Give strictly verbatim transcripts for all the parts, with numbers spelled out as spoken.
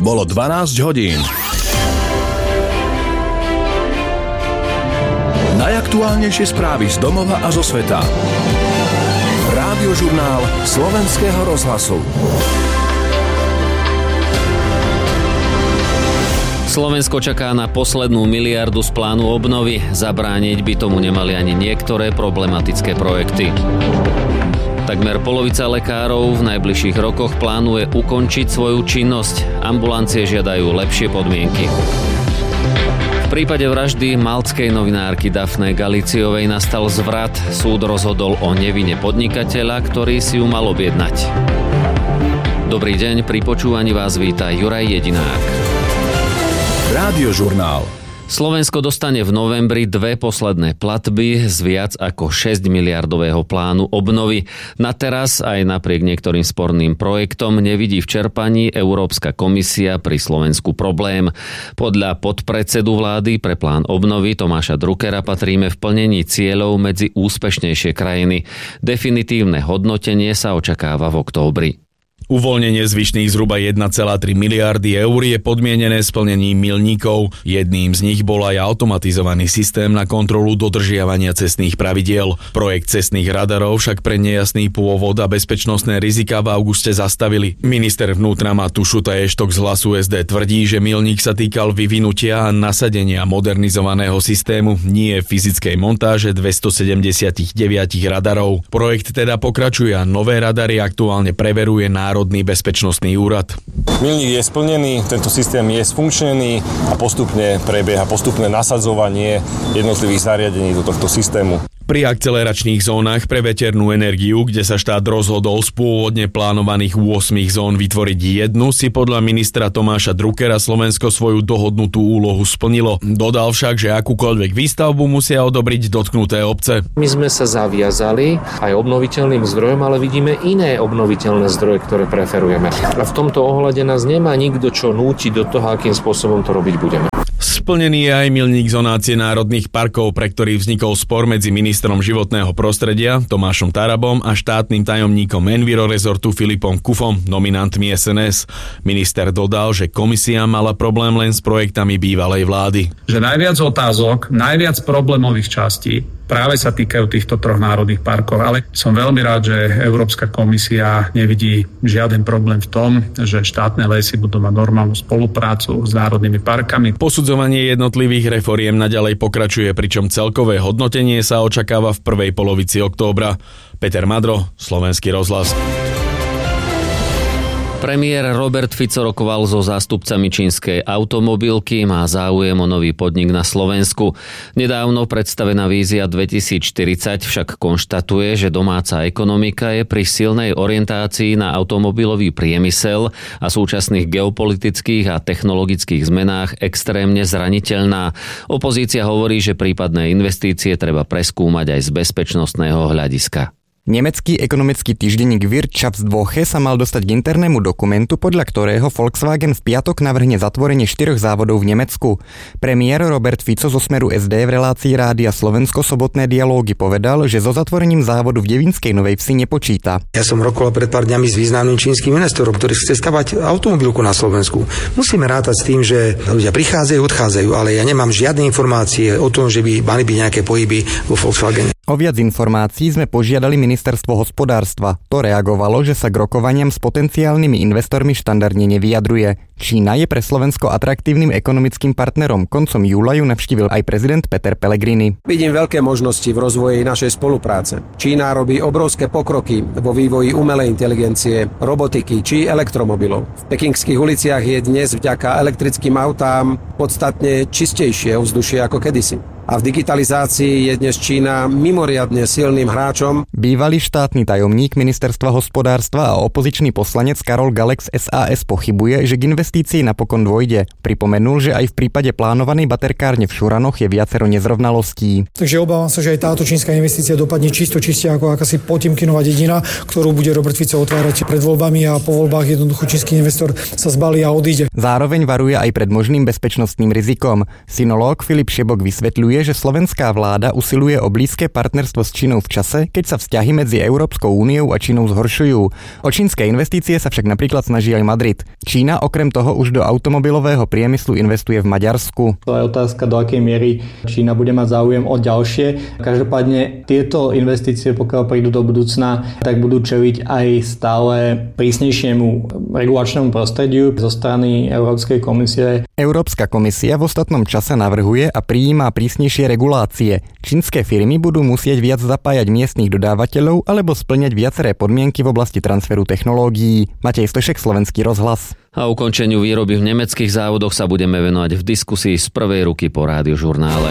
Bolo dvanásť hodín. Najaktuálnejšie správy z domova a zo sveta. Rádiožurnál Slovenského rozhlasu. Slovensko čaká na poslednú miliardu z plánu obnovy. Zabrániť by tomu nemali ani niektoré problematické projekty. Takmer polovica lekárov v najbližších rokoch plánuje ukončiť svoju činnosť. Ambulancie žiadajú lepšie podmienky. V prípade vraždy maltskej novinárky Daphne Galiciovej nastal zvrat. Súd rozhodol o nevine podnikateľa, ktorý si ju mal objednať. Dobrý deň, pri počúvaní vás víta Juraj Jedinák. Rádiožurnál. Slovensko dostane v novembri dve posledné platby z viac ako šesť miliardového plánu obnovy. Na teraz aj napriek niektorým sporným projektom nevidí v čerpaní Európska komisia pri Slovensku problém. Podľa podpredsedu vlády pre plán obnovy Tomáša Druckera patríme v plnení cieľov medzi úspešnejšie krajiny. Definitívne hodnotenie sa očakáva v októbri. Uvoľnenie zvyšných zhruba jeden celá tri miliardy eur je podmienené splnením milníkov. Jedným z nich bol aj automatizovaný systém na kontrolu dodržiavania cestných pravidiel. Projekt cestných radarov však pre nejasný pôvod a bezpečnostné riziká v auguste zastavili. Minister vnútra Matúš Šutaj-Eštok z Hlasu es dé tvrdí, že milník sa týkal vyvinutia a nasadenia modernizovaného systému, nie fyzickej montáže dvestosedemdesiatdeväť radarov. Projekt teda pokračuje a nové radary aktuálne preveruje národný Národný bezpečnostný úrad. Milník je splnený, tento systém je sfunkčnený a postupne prebieha postupné nasadzovanie jednotlivých zariadení do tohto systému. Pri akceleračných zónach pre veternú energiu, kde sa štát rozhodol z pôvodne plánovaných ôsmich zón vytvoriť jednu, si podľa ministra Tomáša Druckera Slovensko svoju dohodnutú úlohu splnilo. Dodal však, že akúkoľvek výstavbu musia odobriť dotknuté obce. My sme sa zaviazali aj obnoviteľným zdrojom, ale vidíme iné obnoviteľné zdroje, ktoré preferujeme. A v tomto ohľade nás nemá nikto čo nútiť do toho, akým spôsobom to robiť budeme. Splnený je aj milník zonácie národných parkov, pre ktorý vznikol spor medzi ministrom životného prostredia Tomášom Tarabom a štátnym tajomníkom Envirorezortu Filipom Kufom, nominantmi es en es. Minister dodal, že komisia mala problém len s projektami bývalej vlády. Že najviac otázok, najviac problémových častí práve sa týkajú týchto troch národných parkov, ale som veľmi rád, že Európska komisia nevidí žiaden problém v tom, že štátne lesy budú mať normálnu spoluprácu s národnými parkami. Posudzovanie jednotlivých reforiem naďalej pokračuje, pričom celkové hodnotenie sa očakáva v prvej polovici októbra. Peter Madro, Slovenský rozhlas. Premiér Robert Fico rokoval so zástupcami čínskej automobilky, má záujem o nový podnik na Slovensku. Nedávno predstavená vízia dvetisícštyridsať však konštatuje, že domáca ekonomika je pri silnej orientácii na automobilový priemysel a súčasných geopolitických a technologických zmenách extrémne zraniteľná. Opozícia hovorí, že prípadné investície treba preskúmať aj z bezpečnostného hľadiska. Nemecký ekonomický týždenník Wirtschaftswoche sa mal dostať k internému dokumentu, podľa ktorého Volkswagen v piatok navrhne zatvorenie štyroch závodov v Nemecku. Premiér Robert Fico zo Smeru es dé v relácii Rádia Slovensko sobotné dialógy povedal, že so zatvorením závodu v Devínskej Novej Vsi nepočíta. Ja som rokoval pred pár dňami s významným čínskym investorom, ktorý chce stavať automobilku na Slovensku. Musíme rátať s tým, že ľudia prichádzajú, odchádzajú, ale ja nemám žiadne informácie o tom, že by mali byť nejaké pohyby vo Volkswagene. O viac informácií sme požiadali ministerstvo hospodárstva. To reagovalo, že sa k rokovaniam s potenciálnymi investormi štandardne nevyjadruje. Čína je pre Slovensko atraktívnym ekonomickým partnerom. Koncom júla ju navštívil aj prezident Peter Pellegrini. Vidím veľké možnosti v rozvoji našej spolupráce. Čína robí obrovské pokroky vo vývoji umelej inteligencie, robotiky či elektromobilov. V pekingských uliciach je dnes vďaka elektrickým autám podstatne čistejšie ovzdušie ako kedysi. A v digitalizácii je dnes Čína mimoriadne silným hráčom. Bývalý štátny tajomník ministerstva hospodárstva a opozičný poslanec Karol Galex es a es pochybuje, že k investícii napokon dôjde. Pripomenul, že aj v prípade plánovanej baterkárne v Šuranoch je viacero nezrovnalostí. Takže obávam sa, že aj táto čínska investícia dopadne čisto čiste ako akási Potemkinová dedina, ktorú bude Robert Fico otvárať pred voľbami a po voľbách jednoducho čínsky investor sa zbalí a odíde. Zároveň varuje aj pred možným bezpečnostným rizikom. Synológ Filip Šebok vysvetľuje, konštatuje, že slovenská vláda usiluje o blízke partnerstvo s Čínou v čase, keď sa vzťahy medzi Európskou úniou a Čínou zhoršujú. O čínske investície sa však napríklad snaží aj Madrid. Čína okrem toho už do automobilového priemyslu investuje v Maďarsku. To je otázka, do akej miery Čína bude mať záujem o ďalšie. Každopádne tieto investície, pokiaľ prídu do budúcna, tak budú čeliť aj stále prísnejšiemu regulačnému prostrediu zo strany Európskej komisie. Európska komisia v ostatnom čase navrhuje a prijíma prísnejšie regulácie. Čínske firmy budú musieť viac zapájať miestnych dodávateľov alebo spĺňať viaceré podmienky v oblasti transferu technológií. Matej Stošek, Slovenský rozhlas. A ukončeniu výroby v nemeckých závodoch sa budeme venovať v diskusii z prvej ruky po Rádiožurnále.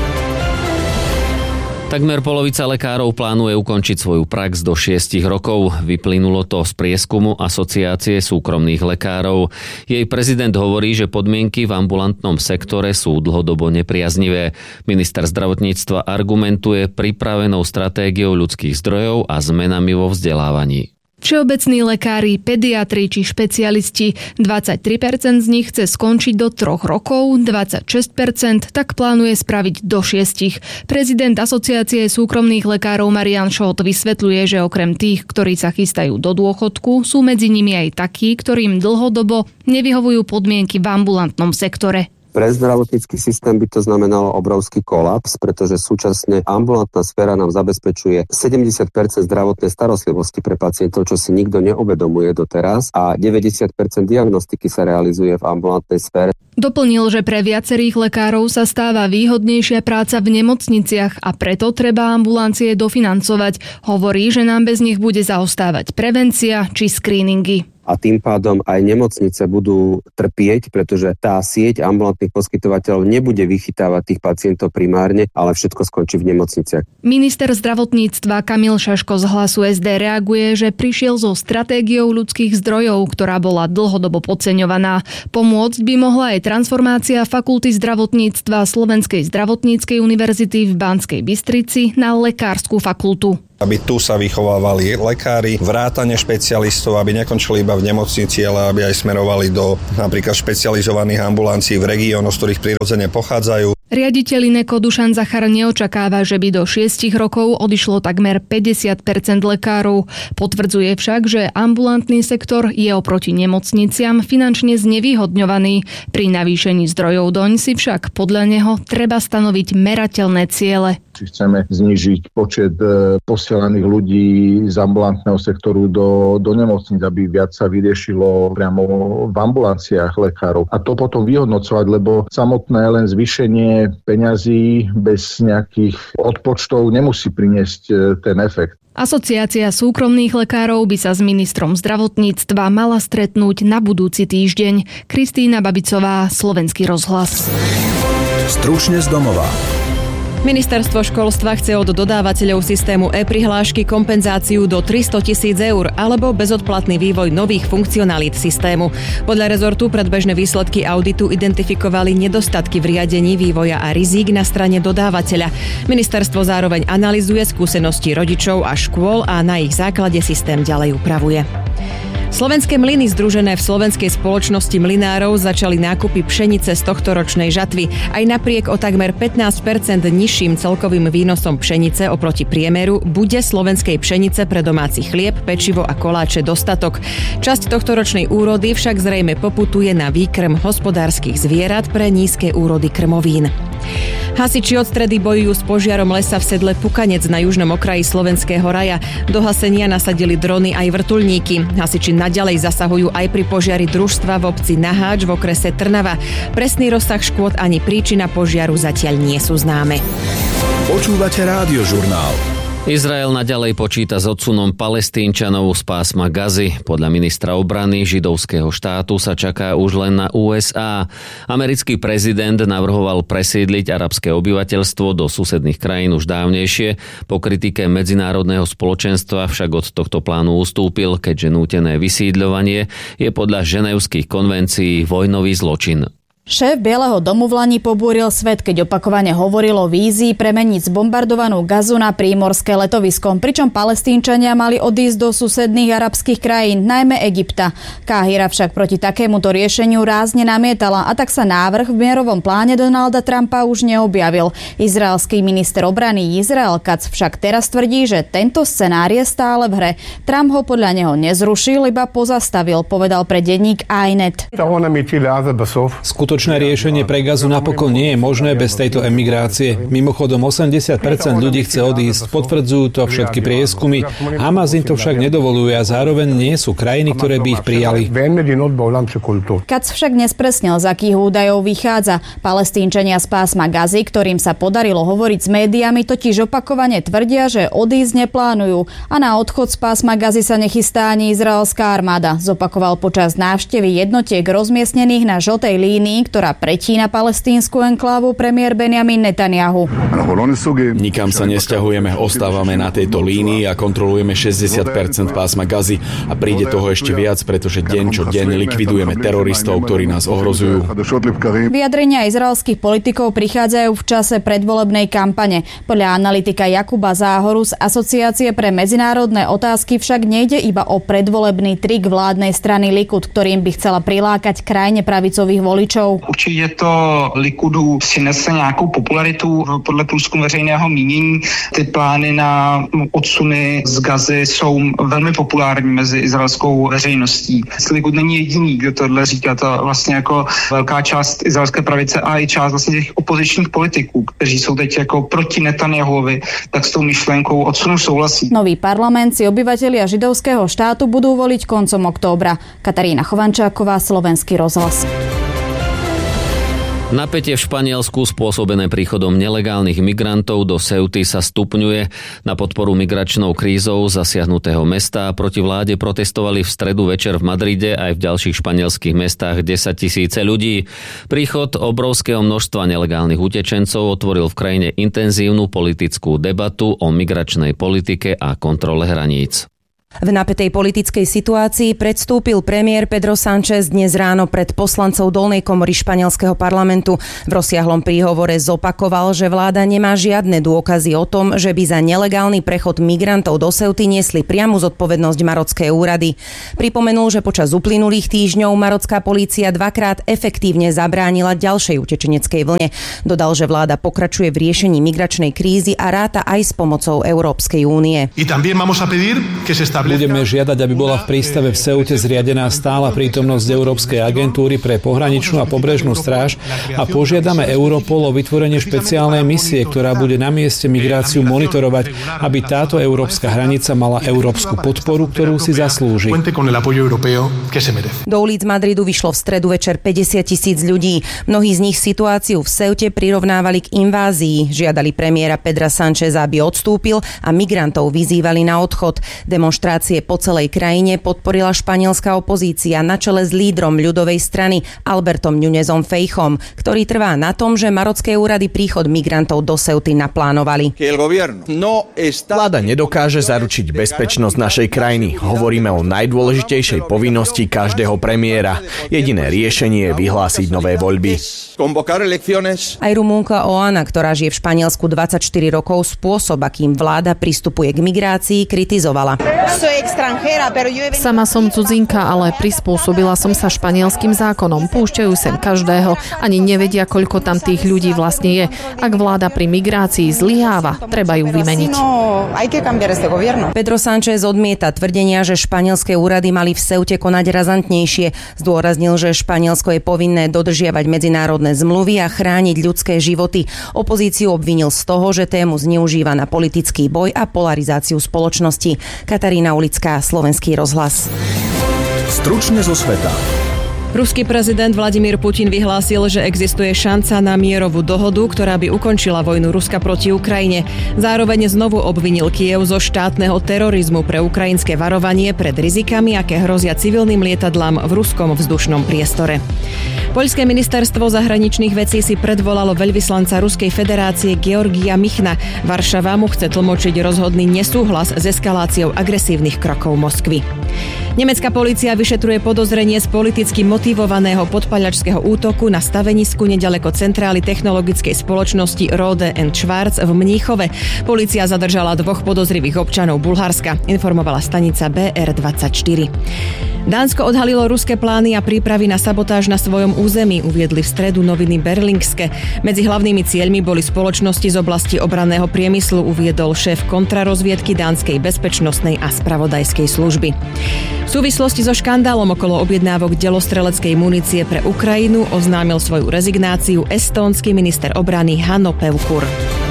Takmer polovica lekárov plánuje ukončiť svoju prax do šiestich rokov. Vyplynulo to z prieskumu Asociácie súkromných lekárov. Jej prezident hovorí, že podmienky v ambulantnom sektore sú dlhodobo nepriaznivé. Minister zdravotníctva argumentuje pripravenou stratégiou ľudských zdrojov a zmenami vo vzdelávaní. Všeobecní lekári, pediatri či špecialisti, dvadsaťtri percent z nich chce skončiť do troch rokov, dvadsaťšesť percent tak plánuje spraviť do šiestich. Prezident Asociácie súkromných lekárov Marian Šot vysvetľuje, že okrem tých, ktorí sa chystajú do dôchodku, sú medzi nimi aj takí, ktorým dlhodobo nevyhovujú podmienky v ambulantnom sektore. Pre zdravotnícky systém by to znamenalo obrovský kolaps, pretože súčasne ambulantná sféra nám zabezpečuje sedemdesiat percent zdravotnej starostlivosti pre pacientov, čo si nikto neuvedomuje doteraz, a deväťdesiat percent diagnostiky sa realizuje v ambulantnej sfére. Doplnil, že pre viacerých lekárov sa stáva výhodnejšia práca v nemocniciach a preto treba ambulancie dofinancovať. Hovorí, že nám bez nich bude zaostávať prevencia či screeningy. A tým pádom aj nemocnice budú trpieť, pretože tá sieť ambulantných poskytovateľov nebude vychytávať tých pacientov primárne, ale všetko skončí v nemocniciach. Minister zdravotníctva Kamil Šaško z Hlasu es dé reaguje, že prišiel so stratégiou ľudských zdrojov, ktorá bola dlhodobo podceňovaná. Pomôcť by mohla aj transformácia Fakulty zdravotníctva Slovenskej zdravotníckej univerzity v Banskej Bystrici na lekárskú fakultu. Aby tu sa vychovávali lekári, vrátane špecialistov, aby nekončili iba v nemocnici, ale aby aj smerovali do napríklad špecializovaných ambulancií v regiónoch, z ktorých prirodzene pochádzajú. Riaditeľ Ineko Dušan Zachar neočakáva, že by do šiestich rokov odišlo takmer päťdesiat percent lekárov. Potvrdzuje však, že ambulantný sektor je oproti nemocniciam finančne znevýhodňovaný. Pri navýšení zdrojov doň si však podľa neho treba stanoviť merateľné ciele. Či chceme znížiť počet posielaných ľudí z ambulantného sektoru do, do nemocnic, aby viac sa vyriešilo priamo v ambulanciách lekárov. A to potom vyhodnocovať, lebo samotné len zvýšenie peňazí bez nejakých odpočtov nemusí priniesť ten efekt. Asociácia súkromných lekárov by sa s ministrom zdravotníctva mala stretnúť na budúci týždeň. Kristína Babicová, Slovenský rozhlas. Stručne z domova. Ministerstvo školstva chce od dodávateľov systému e-prihlášky kompenzáciu do tristotisíc eur alebo bezodplatný vývoj nových funkcionalít systému. Podľa rezortu predbežné výsledky auditu identifikovali nedostatky v riadení vývoja a rizík na strane dodávateľa. Ministerstvo zároveň analyzuje skúsenosti rodičov a škôl a na ich základe systém ďalej upravuje. Slovenské mlyny združené v Slovenskej spoločnosti mlynárov začali nákupy pšenice z tohtoročnej žatvy. Aj napriek o takmer pätnásť percent nižším celkovým výnosom pšenice oproti priemeru bude slovenskej pšenice pre domáci chlieb, pečivo a koláče dostatok. Časť tohtoročnej úrody však zrejme poputuje na výkrm hospodárskych zvierat pre nízke úrody krmovín. Hasiči od stredy bojujú s požiarom lesa v sedle Pukanec na južnom okraji Slovenského raja. Do hasenia nasadili drony aj vrtuľníky. Hasiči naďalej zasahujú aj pri požiari družstva v obci Naháč v okrese Trnava. Presný rozsah škôd ani príčina požiaru zatiaľ nie sú známe. Počúvate Rádiožurnál. Izrael naďalej počíta s odsunom Palestínčanov z pásma Gazy. Podľa ministra obrany židovského štátu sa čaká už len na ú es á. Americký prezident navrhoval presídliť arabské obyvateľstvo do susedných krajín už dávnejšie. Po kritike medzinárodného spoločenstva však od tohto plánu ustúpil, keďže nútené vysídľovanie je podľa ženevských konvencií vojnový zločin. Šéf Bieleho domu v Lani pobúril svet, keď opakovane hovoril o vízii premeniť zbombardovanú Gazu na prímorské letovisko, pričom Palestínčania mali odísť do susedných arabských krajín, najmä Egypta. Káhira však proti takémuto riešeniu rázne namietala a tak sa návrh v mierovom pláne Donalda Trumpa už neobjavil. Izraelský minister obrany Izrael Katz však teraz tvrdí, že tento scenár je stále v hre. Trump ho podľa neho nezrušil, iba pozastavil, povedal pre denník iNet. Skutočné riešenie pre Gazu napokon nie je možné bez tejto emigrácie. Mimochodom osemdesiat percent ľudí chce odísť, potvrdzujú to všetky prieskumy. Hamas im to však nedovoluje a zároveň nie sú krajiny, ktoré by ich prijali. Katz však nespresnil, z akých údajov vychádza. Palestínčania z pásma Gazy, ktorým sa podarilo hovoriť s médiami, totiž opakovane tvrdia, že odísť neplánujú a na odchod z pásma Gazy sa nechystá ani izraelská armáda, zopakoval počas návštevy jednotiek rozmiestnených na žltej línii, ktorá pretína palestínsku enklávu premiér Benjamin Netanyahu. Nikam sa nesťahujeme, ostávame na tejto línii a kontrolujeme šesťdesiat percent pásma Gazy a príde toho ešte viac, pretože deň čo deň likvidujeme teroristov, ktorí nás ohrozujú. Vyjadrenia izraelských politikov prichádzajú v čase predvolebnej kampane. Podľa analytika Jakuba Záhoru z Asociácie pre medzinárodné otázky však nejde iba o predvolebný trik vládnej strany Likud, ktorým by chcela prilákať krajne pravicových voličov. Určitě to Likudu si nese nějakou popularitu podle průzkumu veřejného mínění. Ty plány na odsuny z Gazy jsou velmi populární mezi izraelskou veřejností. Likud není jediný, kdo tohle říká, to vlastně jako velká část izraelské pravice a i část vlastně těch opozičních politiků, kteří jsou teď jako proti Netanyahuovi, tak s tou myšlenkou odsunu souhlasí. Nový parlament si obyvatelia židovského štátu budú voliť koncom októbra. Katarína Chovančáková, Slovenský rozhlas. Napätie v Španielsku spôsobené príchodom nelegálnych migrantov do Ceuty sa stupňuje. Na podporu migračnou krízou zasiahnutého mesta proti vláde protestovali v stredu večer v Madride aj v ďalších španielských mestách desaťtisíce ľudí. Príchod obrovského množstva nelegálnych utečencov otvoril v krajine intenzívnu politickú debatu o migračnej politike a kontrole hraníc. V napätej politickej situácii predstúpil premiér Pedro Sánchez dnes ráno pred poslancov dolnej komory španielského parlamentu. V rozsiahlom príhovore zopakoval, že vláda nemá žiadne dôkazy o tom, že by za nelegálny prechod migrantov do Ceuty niesli priamu zodpovednosť marocké úrady. Pripomenul, že počas uplynulých týždňov marocká polícia dvakrát efektívne zabránila ďalšej utečeneckej vlne. Dodal, že vláda pokračuje v riešení migračnej krízy a ráta aj s pomocou Európskej únie. Budeme žiadať, aby bola v prístave v Ceute zriadená stála prítomnosť Európskej agentúry pre pohraničnú a pobrežnú stráž a požiadame Europol o vytvorenie špeciálnej misie, ktorá bude na mieste migráciu monitorovať, aby táto európska hranica mala európsku podporu, ktorú si zaslúži. Do ulic Madridu vyšlo v stredu večer päťdesiat tisíc ľudí. Mnohí z nich situáciu v Ceute prirovnávali k invázii. Žiadali premiéra Pedra Sáncheza, aby odstúpil a migrantov vyzývali na odchod. Demonštrácie po celej krajine podporila španielská opozícia na čele s lídrom ľudovej strany Albertom Núñezom Feijóom, ktorý trvá na tom, že marocké úrady príchod migrantov do Ceuty naplánovali. Vláda nedokáže zaručiť bezpečnosť našej krajiny. Hovoríme o najdôležitejšej povinnosti každého premiéra. Jediné riešenie je vyhlásiť nové voľby. Aj Rumúnka Oana, ktorá žije v Španielsku dvadsaťštyri rokov, spôsob, akým vláda pristupuje k migrácii, kritizovala. Sama som cudzinka, ale prispôsobila som sa španielským zákonom. Púšťajú sem každého, ani nevedia, koľko tam tých ľudí vlastne je. Ak vláda pri migrácii zlyháva, treba ju vymeniť. Pedro Sánchez odmieta tvrdenia, že španielské úrady mali v Ceute konať razantnejšie. Zdôraznil, že Španielsko je povinné dodržiavať medzinárodné zmluvy a chrániť ľudské životy. Opozíciu obvinil z toho, že tému zneužíva na politický boj a polarizáciu spoločnosti. Katarína Ulická, Slovenský rozhlas. Stručne zo sveta. Ruský prezident Vladimír Putin vyhlásil, že existuje šanca na mierovú dohodu, ktorá by ukončila vojnu Ruska proti Ukrajine. Zároveň znovu obvinil Kyjev zo štátneho terorizmu pre ukrajinské varovanie pred rizikami, aké hrozia civilným lietadlám v ruskom vzdušnom priestore. Poľské ministerstvo zahraničných vecí si predvolalo veľvyslanca Ruskej federácie Georgia Michna. Varšava mu chce tlmočiť rozhodný nesúhlas s eskaláciou agresívnych krokov Moskvy. Nemecká polícia vyšetruje podozrenie z politicky motivovaného aktivovaného podpaľačského útoku na stavenisku nedaleko centrály technologickej spoločnosti Rode and Schwarz v Mníchove. Polícia zadržala dvoch podozrivých občanov Bulharska, informovala stanica bé er dvadsaťštyri. Dánsko odhalilo ruské plány a prípravy na sabotáž na svojom území, uviedli v stredu noviny Berlingske. Medzi hlavnými cieľmi boli spoločnosti z oblasti obranného priemyslu, uviedol šéf kontrarozviedky dánskej bezpečnostnej a spravodajskej služby. V súvislosti so škandálom okolo objednávok delostreleckej munície pre Ukrajinu oznámil svoju rezignáciu estónsky minister obrany Hanno Pevkur.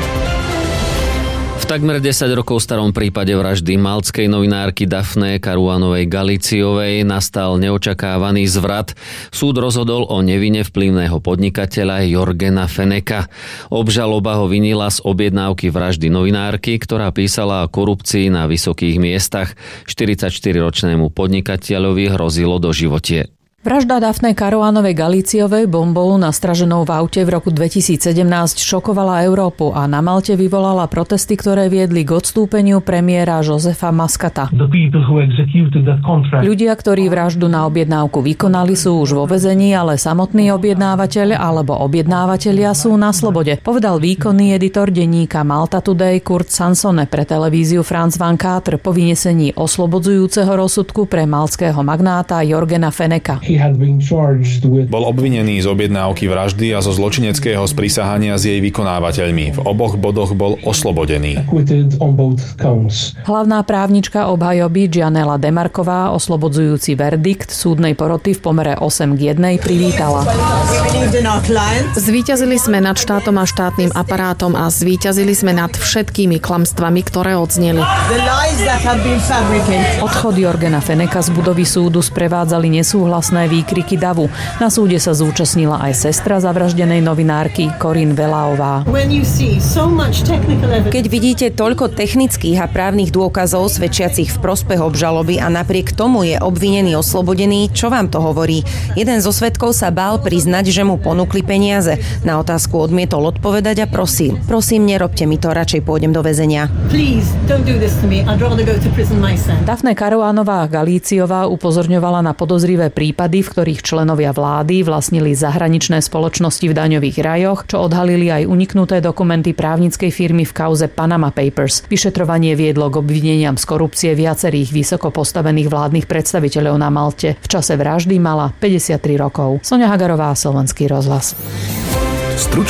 V takmer desať rokov starom prípade vraždy maltskej novinárky Daphne Caruanovej Galiciovej nastal neočakávaný zvrat. Súd rozhodol o nevine vplyvného podnikateľa Jorgena Feneka. Obžaloba ho vinila z objednávky vraždy novinárky, ktorá písala o korupcii na vysokých miestach. štyridsaťštyriročnému podnikateľovi hrozilo doživotie. Vražda Daphne Caruanovej Galiciovej bombou nastraženou v aute v roku dvetisícsedemnásť šokovala Európu a na Malte vyvolala protesty, ktoré viedli k odstúpeniu premiéra Josefa Muscata. Ľudia, ktorí vraždu na objednávku vykonali, sú už vo väzení, ale samotný objednávateľ alebo objednávatelia sú na slobode, povedal výkonný editor denníka Malta Today Kurt Sansone pre televíziu France dvadsaťštyri po vynesení oslobodzujúceho rozsudku pre maltského magnáta Jorgena Feneka. Bol obvinený z objednávky vraždy a zo zločineckého sprisahania s jej vykonávateľmi. V oboch bodoch bol oslobodený. Hlavná právnička obhajoby Gianella Demarková oslobodzujúci verdikt súdnej poroty v pomere osem k jednej privítala. Zvíťazili sme nad štátom a štátnym aparátom a zvíťazili sme nad všetkými klamstvami, ktoré odzneli. Odchod Jorgena Feneka z budovy súdu sprevádzali nesúhlasné výkriky davu. Na súde sa zúčastnila aj sestra zavraždenej novinárky Corinne Velaová. Keď vidíte toľko technických a právnych dôkazov svedčiacich v prospech obžaloby a napriek tomu je obvinený oslobodený, čo vám to hovorí? Jeden zo svedkov sa bál priznať, že mu ponúkli peniaze. Na otázku odmietol odpovedať a prosím, prosím, nerobte mi to, radšej pôjdem do väzenia. Daphne Caruanová Galíciová upozorňovala na podozrivé prípady, v ktorých členovia vlády vlastnili zahraničné spoločnosti v daňových rajoch, čo odhalili aj uniknuté dokumenty právnickej firmy v kauze Panama Papers. Vyšetrovanie viedlo k obvineniam z korupcie viacerých vysoko postavených vládnych predstaviteľov na Malte. V čase vraždy mala päťdesiattri rokov. Soňa Hagarová, Slovenský rozhlas. Stručne